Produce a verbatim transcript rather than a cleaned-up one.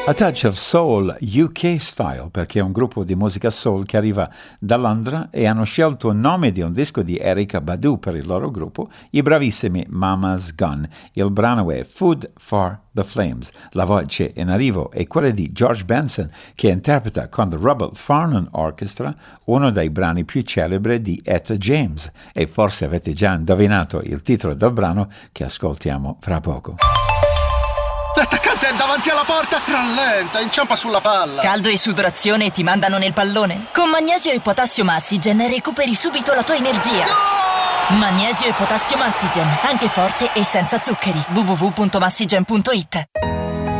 A Touch of Soul U K Style, perché è un gruppo di musica soul che arriva da Londra e hanno scelto il nome di un disco di Erykah Badu per il loro gruppo, i bravissimi Mama's Gun. Il brano è Food for the Flames. La voce in arrivo è quella di George Benson, che interpreta con The Robert Farnon Orchestra uno dei brani più celebri di Etta James. E forse avete già indovinato il titolo del brano che ascoltiamo fra poco. L'attaccante è davanti alla porta! Rallenta, inciampa sulla palla! Caldo e sudorazione ti mandano nel pallone? Con Magnesio e Potassio Massigen recuperi subito la tua energia. No! Magnesio e Potassio Massigen, anche forte e senza zuccheri. w w w punto massigen punto it